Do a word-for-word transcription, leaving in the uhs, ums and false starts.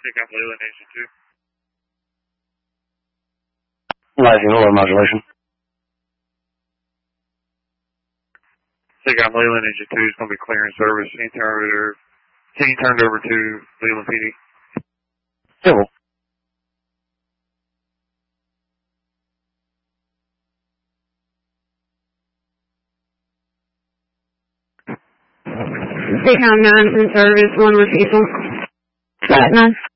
Take off Leland Nation two. Rising lower modulation. Take off Leland Nation two is going to be clearing service. Team turned over, team turned over to Leland P D. Civil. Take on nine in service, one with people. Flat nine.